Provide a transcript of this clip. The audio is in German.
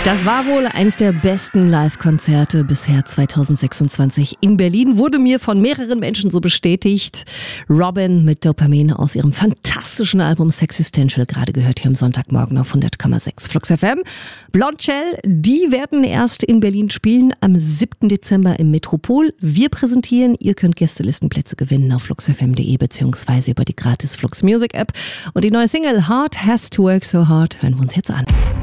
Das war wohl eins der besten Live-Konzerte bisher 2026 in Berlin. Wurde mir von mehreren Menschen so bestätigt. Robin mit Dopamin aus ihrem fantastischen Album Sexistential, gerade gehört hier am Sonntagmorgen auf 100,6 Flux FM. Blondshell, die werden erst in Berlin spielen am 7. Dezember im Metropol. Wir präsentieren, ihr könnt Gästelistenplätze gewinnen auf fluxfm.de bzw. über die gratis Flux Music App. Und die neue Single Heart Has to Work So Hard hören wir uns jetzt an.